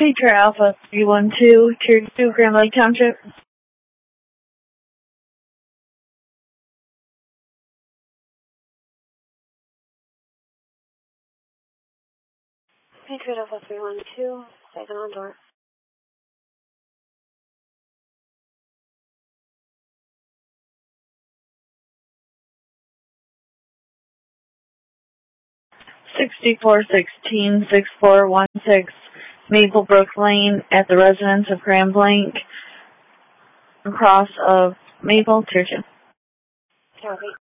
Patriot Alpha 312, Tier 2, Grand Lake Township. Patriot Alpha 312, second on door. Sixty-four 6416 Maplebrook Lane at the residence of Grand Blanc, across of Maple, Tier 2. Copy.